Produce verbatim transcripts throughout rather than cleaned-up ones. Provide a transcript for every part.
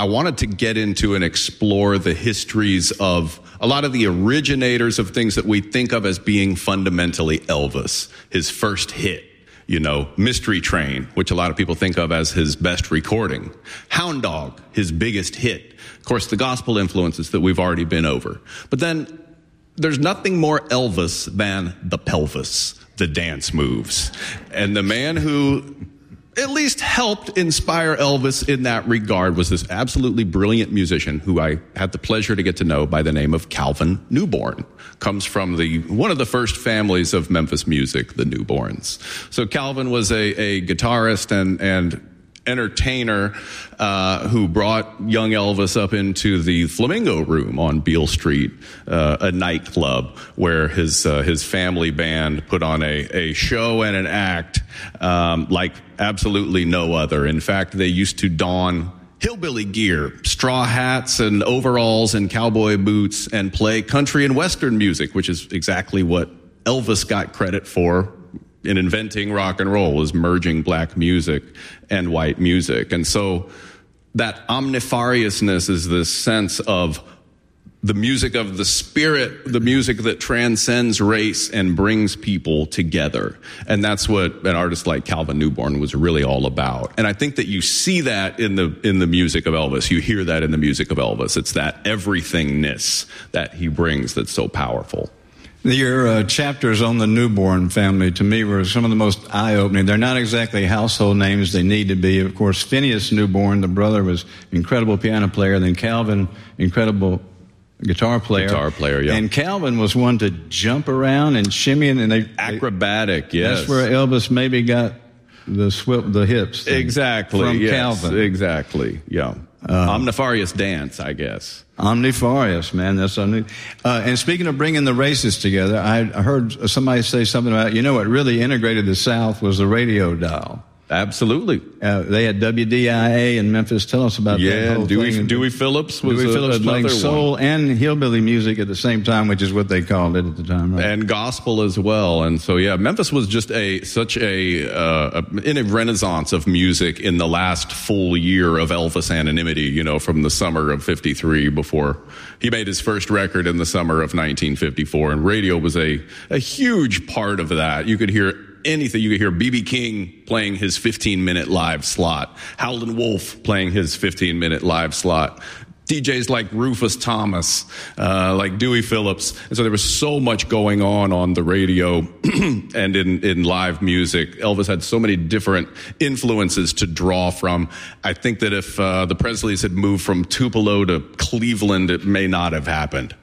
I wanted to get into and explore the histories of a lot of the originators of things that we think of as being fundamentally Elvis. His first hit, you know, Mystery Train, which a lot of people think of as his best recording. Hound Dog, his biggest hit. Of course, the gospel influences that we've already been over. But then there's nothing more Elvis than the pelvis, the dance moves. And the man who at least helped inspire Elvis in that regard was this absolutely brilliant musician who I had the pleasure to get to know by the name of Calvin Newborn. Comes from the one of the first families of Memphis music, the Newborns. So Calvin was a, a guitarist and, and entertainer uh, who brought young Elvis up into the Flamingo Room on Beale Street, uh, a nightclub where his uh, his family band put on a, a show and an act um, like absolutely no other. In fact, they used to don hillbilly gear, straw hats and overalls and cowboy boots, and play country and western music, which is exactly what Elvis got credit for in inventing rock and roll, is merging black music and white music. And so that omnifariousness is this sense of the music of the spirit, the music that transcends race and brings people together. And that's what an artist like Calvin Newborn was really all about. And I think that you see that in the in the music of Elvis. You hear that in the music of Elvis. It's that everythingness that he brings that's so powerful. Your uh, chapters on the Newborn family, to me, were some of the most eye-opening. They're not exactly household names. They need to be. Of course, Phineas Newborn, the brother, was incredible piano player. Then Calvin, incredible guitar player. Guitar player, yeah. And Calvin was one to jump around and shimmy. And they, Acrobatic, they, yes. That's where Elvis maybe got the swip, the hips. Thing Exactly, from yes, Calvin. Exactly, yeah. Uh, Omnifarious dance, I guess. Omnifarious, man. That's so neat. Uh, and speaking of bringing the races together, I heard somebody say something about, you know, what really integrated the South was the radio dial. Absolutely. Uh, they had W D I A in Memphis. Tell us about yeah, that whole Dewey, thing. Dewey Phillips was Dewey a, Phillips playing soul one. and hillbilly music at the same time, which is what they called it at the time, right? And gospel as well. And so, yeah, Memphis was just a such a, uh, a in a renaissance of music in the last full year of Elvis anonymity, you know, from the summer of fifty-three before he made his first record in the summer of nineteen fifty-four. And radio was a, a huge part of that. You could hear anything. You could hear B B King playing his fifteen-minute live slot, Howlin' Wolf playing his fifteen-minute live slot, D Js like Rufus Thomas, uh, like Dewey Phillips. And so there was so much going on on the radio and in, in live music. Elvis had so many different influences to draw from. I think that if uh, the Presleys had moved from Tupelo to Cleveland, it may not have happened.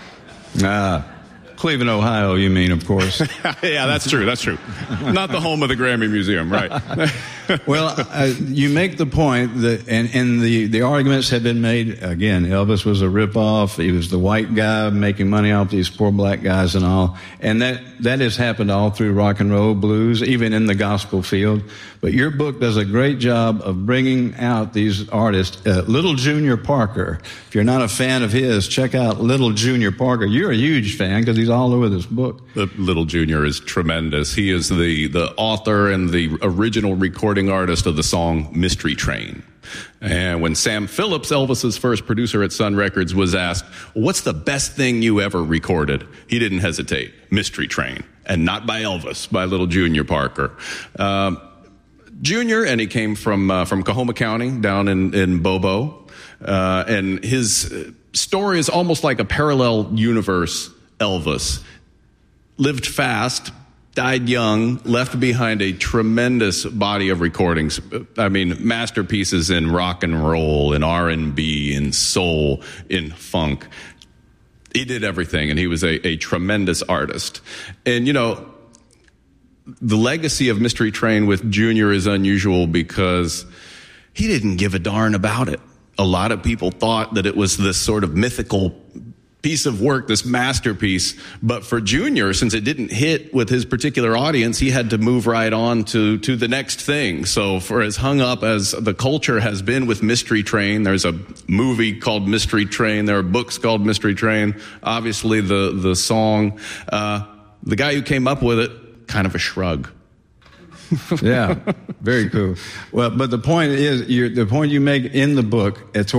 Ah. Cleveland, Ohio, you mean, of course. Yeah, that's true. That's true. Not the home of the Grammy Museum, right? Well, uh, you make the point that, and, and the, the arguments have been made, again, Elvis was a ripoff. He was the white guy making money off these poor black guys and all. And that, that has happened all through rock and roll, blues, even in the gospel field. But your book does a great job of bringing out these artists. Uh, Little Junior Parker, if you're not a fan of his, check out Little Junior Parker. You're a huge fan because he's all over this book. The Little Junior is tremendous. He is the, the author and the original recording artist of the song Mystery Train. And when Sam Phillips, Elvis's first producer at Sun Records, was asked, what's the best thing you ever recorded? He didn't hesitate. Mystery Train. And not by Elvis, by Little Junior Parker. Um, Junior, and he came from uh, from Coahoma County down in, in Bobo. Uh, and his story is almost like a parallel universe Elvis. Lived fast, died young, left behind a tremendous body of recordings. I mean, masterpieces in rock and roll, in R and B, in soul, in funk. He did everything, and he was a, a tremendous artist. And, you know, the legacy of Mystery Train with Junior is unusual because he didn't give a darn about it. A lot of people thought that it was this sort of mythical piece of work, this masterpiece. But for Junior, since it didn't hit with his particular audience, he had to move right on to, to the next thing. So for as hung up as the culture has been with Mystery Train, there's a movie called Mystery Train. There are books called Mystery Train. Obviously, the, the song, uh, the guy who came up with it, kind of a shrug. Yeah, very cool. Well, but the point is, you're, the point you make in the book, it's